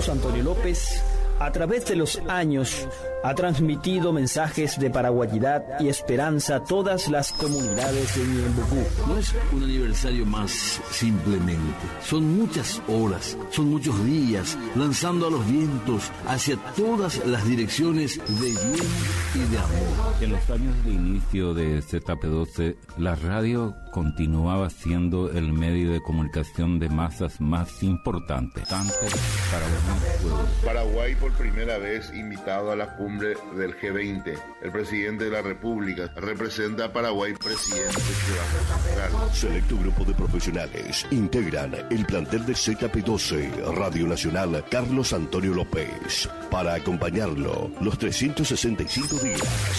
Carlos Antonio López, a través de los años, ha transmitido mensajes de paraguayidad y esperanza a todas las comunidades de Ñembucú. No es un aniversario más, simplemente. Son muchas horas, son muchos días, lanzando a los vientos hacia todas las direcciones de bien y de amor. En los años de inicio de ZP12, la radio continuaba siendo el medio de comunicación de masas más importante, tanto para los más pueblos. Paraguay por primera vez invitado a la cumbre del G20. El presidente de la República representa a Paraguay, presidente Sebastián. Selecto grupo de profesionales integran el plantel de ZP12 Radio Nacional Carlos Antonio López para acompañarlo los 365 días.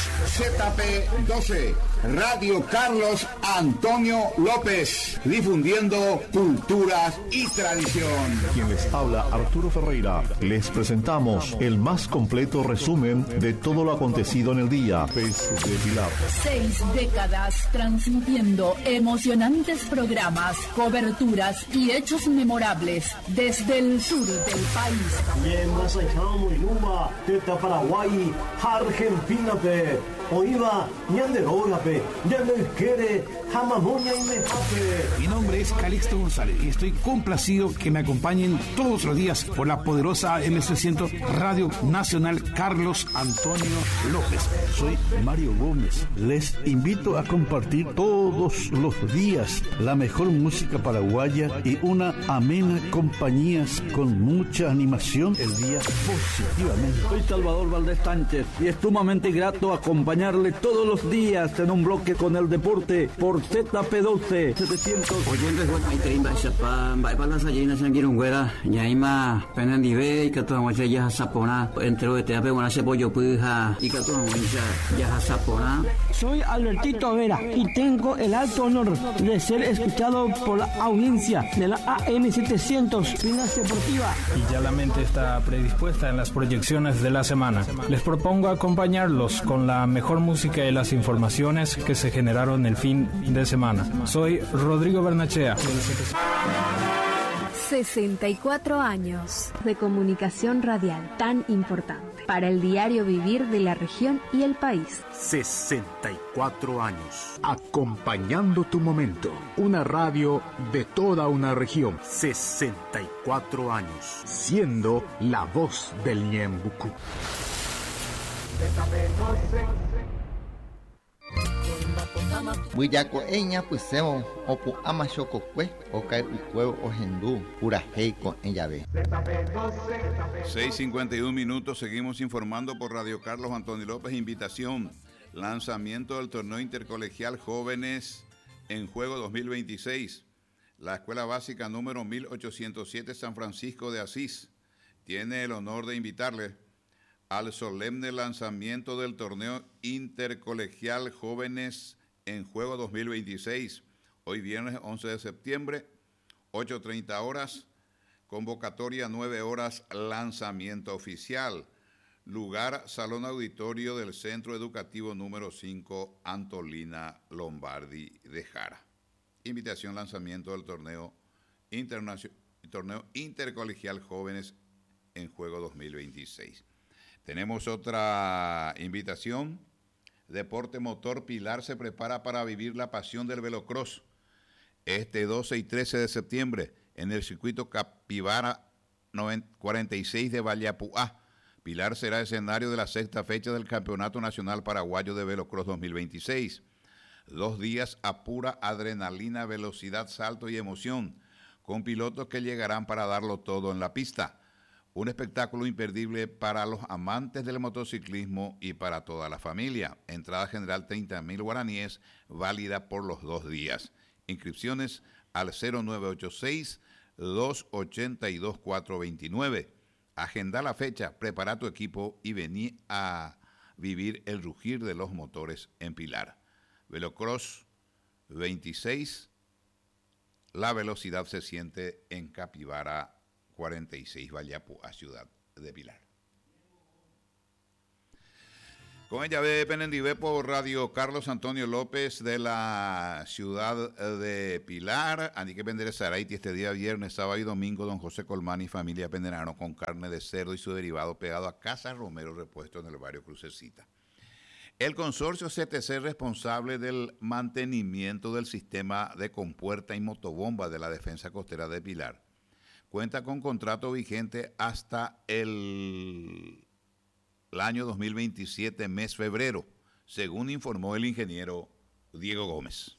ZP12 Radio Carlos Antonio López, difundiendo culturas y tradición. Quien les habla, Arturo Ferreira. Les presentamos el más completo resumen de todo lo acontecido en el día. Pez de Pilar. 6 décadas transmitiendo emocionantes programas, coberturas y hechos memorables desde el sur del país. Paraguay, Argentina, Oiva, Ñanderogape, Ñandelquere, Jamamoña y Mejape. Mi nombre es Calixto González y estoy complacido que me acompañen todos los días por la poderosa M600 Radio Nacional Carlos Antonio López. Soy Mario Gómez. Les invito a compartir todos los días la mejor música paraguaya y una amena compañía con mucha animación el día positivamente. Soy Salvador Valdés Sánchez y es sumamente grato acompañarle todos los días en un bloque con el deporte por ZP12 700. Oyentes, bueno, ahí te iba a chapar, va a las gallinas en Girungüera, Yaima, Penandive, y que toda mucha ya sapona, entre los te bueno, se pollo puja, y que toda mucha ya sapona. Soy Albertito Vera y tengo el alto honor de ser escuchado por la audiencia de la AM700 Finas Deportiva. Y ya la mente está predispuesta en las proyecciones de la semana. Les propongo acompañarlos con la mejor música y las informaciones que se generaron el fin de semana. Soy Rodrigo Bernachea. 64 años de comunicación radial tan importante para el diario vivir de la región y el país. 64 años acompañando tu momento. Una radio de toda una región. 64 años siendo la voz del Ñembucú. Buyaco eña pusemos opu amachococue ocae ucueo ohendú purajeico en llave. 6:51 minutos, seguimos informando por Radio Carlos Antonio López. Invitación, lanzamiento del torneo intercolegial Jóvenes en Juego 2026. La escuela básica número 1807 San Francisco de Asís tiene el honor de invitarle al solemne lanzamiento del torneo intercolegial Jóvenes en Juego 2026, hoy viernes 11 de septiembre, 8:30 horas, convocatoria 9 horas, lanzamiento oficial, lugar Salón Auditorio del Centro Educativo número 5, Antolina Lombardi de Jara. Invitación, lanzamiento del torneo intercolegial Jóvenes en Juego 2026. Tenemos otra invitación. Deporte Motor Pilar se prepara para vivir la pasión del velocross. Este 12 y 13 de septiembre en el circuito Capibara 46 de Vallapuá. Pilar será escenario de la sexta fecha del Campeonato Nacional Paraguayo de Velocross 2026. 2 días a pura adrenalina, velocidad, salto y emoción, con pilotos que llegarán para darlo todo en la pista. Un espectáculo imperdible para los amantes del motociclismo y para toda la familia. Entrada general 30.000 guaraníes, válida por los 2 días. Inscripciones al 0986-282-429. Agenda la fecha, prepara tu equipo y vení a vivir el rugir de los motores en Pilar. Velocross 26, la velocidad se siente en Capibara 46, Vallapuá, ciudad de Pilar. Con ella ve Penendivé por Radio Carlos Antonio López de la ciudad de Pilar. Anique Penderezaraiti este día viernes, sábado y domingo, don José Colmán y familia Penderano con carne de cerdo y su derivado pegado a Casa Romero Repuesto en el barrio Crucecita. El consorcio CTC responsable del mantenimiento del sistema de compuerta y motobomba de la defensa costera de Pilar cuenta con contrato vigente hasta el año 2027, mes febrero, según informó el ingeniero Diego Gómez.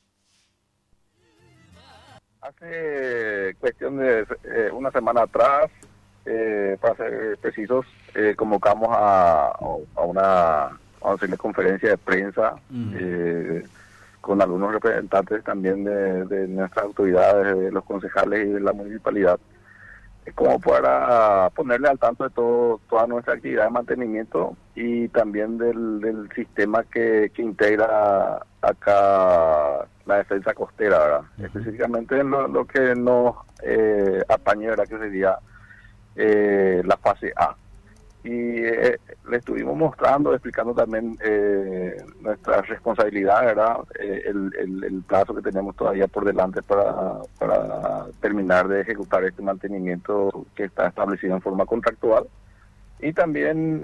Hace cuestión de una semana atrás, para ser precisos, convocamos a una conferencia de prensa con algunos representantes también de nuestras autoridades, de los concejales y de la municipalidad, como para ponerle al tanto de toda nuestra actividad de mantenimiento y también del sistema que integra acá la defensa costera, ¿verdad? Específicamente lo que nos apaña, ¿verdad? Que sería la fase A. Y le estuvimos mostrando, explicando también nuestra responsabilidad, ¿verdad? El plazo que tenemos todavía por delante para terminar de ejecutar este mantenimiento que está establecido en forma contractual. Y también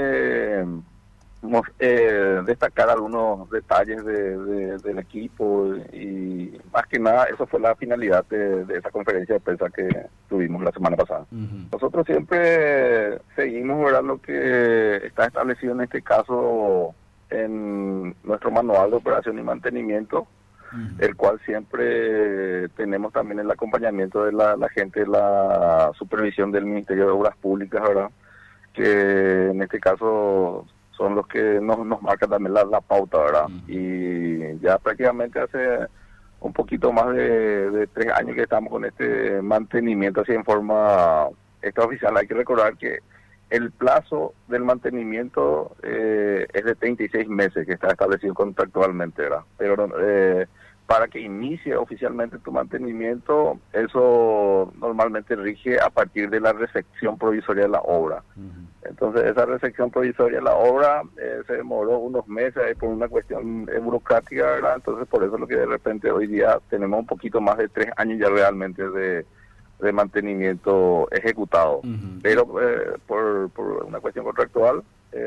destacar algunos detalles del equipo y más que nada eso fue la finalidad de esa conferencia de prensa que tuvimos la semana pasada. Nosotros siempre seguimos, ¿verdad?, lo que está establecido en este caso en nuestro manual de operación y mantenimiento, el cual siempre tenemos también el acompañamiento de la gente de la supervisión del Ministerio de Obras Públicas, ¿verdad?, que en este caso son los que nos marcan también la pauta, ¿verdad? Y ya prácticamente hace un poquito más de 3 años que estamos con este mantenimiento así en forma extraoficial. Hay que recordar que el plazo del mantenimiento es de 36 meses, que está establecido contractualmente, ¿verdad? Pero para que inicie oficialmente tu mantenimiento, eso normalmente rige a partir de la recepción provisoria de la obra. Entonces, esa recepción provisoria de la obra se demoró unos meses por una cuestión burocrática, ¿verdad? Entonces, por eso es lo que de repente hoy día tenemos un poquito más de 3 años ya realmente de mantenimiento ejecutado. Pero por una cuestión contractual,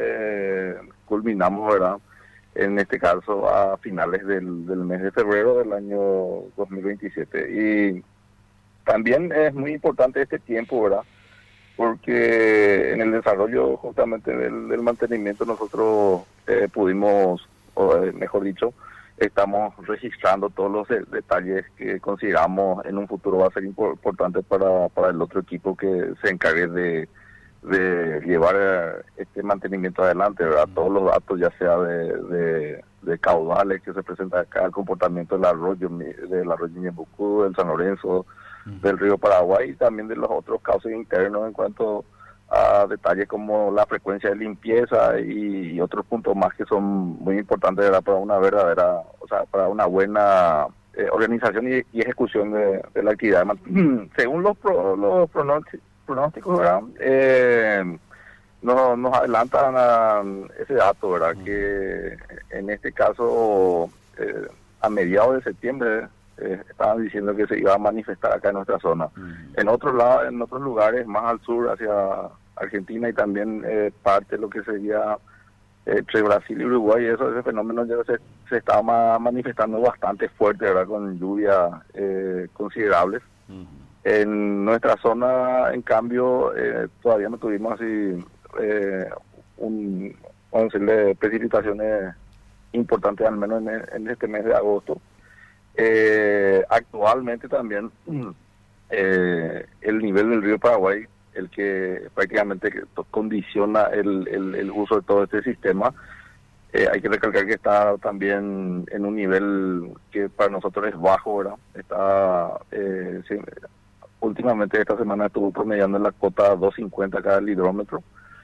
culminamos, ¿verdad?, en este caso a finales del mes de febrero del año 2027. Y también es muy importante este tiempo, ¿verdad?, porque en el desarrollo justamente del mantenimiento nosotros pudimos, o mejor dicho, estamos registrando todos los detalles que consideramos en un futuro va a ser importante para el otro equipo que se encargue de llevar este mantenimiento adelante, ¿verdad? Todos los datos, ya sea de caudales que se presentan acá, el comportamiento del arroyo Ñembucú, del San Lorenzo, del río Paraguay, y también de los otros cauces internos en cuanto a detalles como la frecuencia de limpieza y otros puntos más que son muy importantes, ¿verdad?, para una verdadera, o sea, para una buena organización y ejecución de la actividad. Según los pronósticos, ¿verdad?, nos adelantan ese dato, ¿verdad?, que en este caso a mediados de septiembre estaban diciendo que se iba a manifestar acá en nuestra zona. En otros lados, en otros lugares más al sur, hacia Argentina y también parte de lo que sería entre Brasil y Uruguay, ese fenómeno ya se estaba manifestando bastante fuerte, ¿verdad?, con lluvias considerables. En nuestra zona, en cambio, todavía no tuvimos así vamos a decirle, precipitaciones importantes, al menos en este mes de agosto. Actualmente también el nivel del río Paraguay, el que prácticamente condiciona el uso de todo este sistema, hay que recalcar que está también en un nivel que para nosotros es bajo, ¿verdad? Últimamente esta semana estuvo promediando en la cota 250 cada hidrómetro,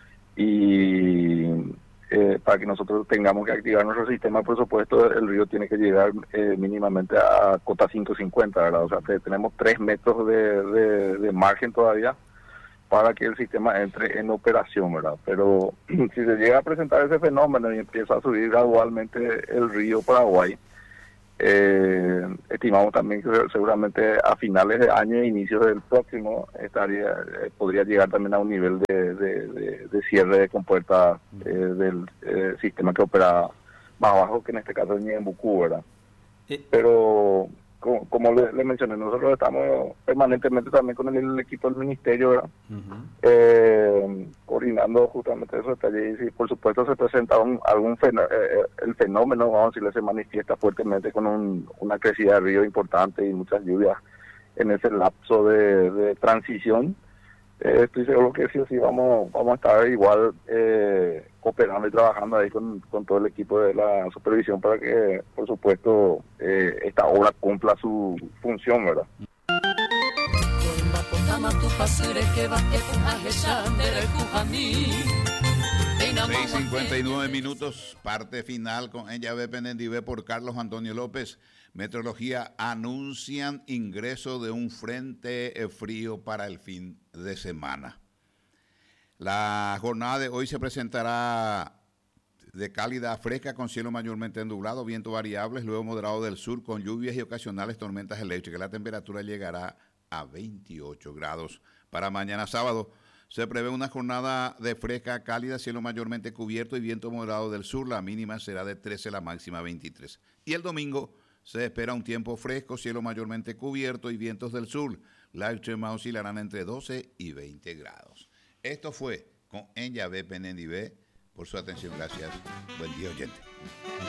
y para que nosotros tengamos que activar nuestro sistema, por supuesto, el río tiene que llegar mínimamente a cota 550, ¿verdad? O sea, tenemos 3 metros de margen todavía, para que el sistema entre en operación, ¿verdad? Pero si se llega a presentar ese fenómeno y empieza a subir gradualmente el río Paraguay, estimamos también que seguramente a finales de año e inicio del próximo podría llegar también a un nivel de cierre de compuertas del sistema que opera más abajo, que en este caso es Ñembucú, ¿verdad? Pero como le mencioné, nosotros estamos permanentemente también con el equipo del ministerio, ¿verdad? Coordinando justamente esos detalles, y si por supuesto se presenta el fenómeno, vamos a decirle, se manifiesta fuertemente con una crecida de río importante y muchas lluvias en ese lapso de transición. Estoy seguro que sí o sí vamos a estar igual cooperando y trabajando ahí con todo el equipo de la supervisión para que, por supuesto, esta obra cumpla su función, ¿verdad? 6:59 minutos, parte final con En Llave Penendivé por Carlos Antonio López. Meteorología anuncian ingreso de un frente frío para el fin de semana. La jornada de hoy se presentará de cálida a fresca con cielo mayormente nublado, vientos variables, luego moderado del sur con lluvias y ocasionales tormentas eléctricas. La temperatura llegará a 28 grados. Para mañana sábado se prevé una jornada de fresca a cálida, cielo mayormente cubierto y viento moderado del sur. La mínima será de 13, la máxima 23. Y el domingo se espera un tiempo fresco, cielo mayormente cubierto y vientos del sur. Las extremas oscilarán entre 12 y 20 grados. Esto fue con En Llave Penendivé. Por su atención, gracias. Buen día, oyente.